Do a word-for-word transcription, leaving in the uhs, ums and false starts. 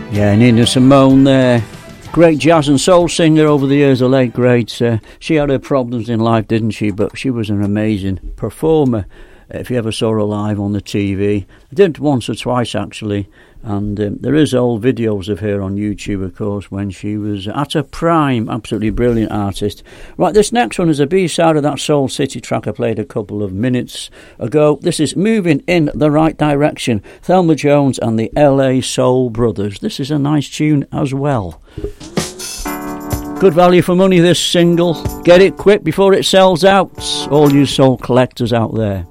Yeah, Nina Simone there. Great jazz and soul singer over the years, the late great. Uh, she had her problems in life, didn't she? But she was an amazing performer. If you ever saw her live on the T V, I did once or twice actually, and um, there is old videos of her on YouTube, of course, when she was at her prime. Absolutely brilliant artist. Right, this next one is a B-side of that Soul City track I played a couple of minutes ago. This is Moving in the Right Direction, Thelma Jones and the L A Soul Brothers. This is a nice tune as well. Good value for money, this single. Get it quick before it sells out, all you soul collectors out there.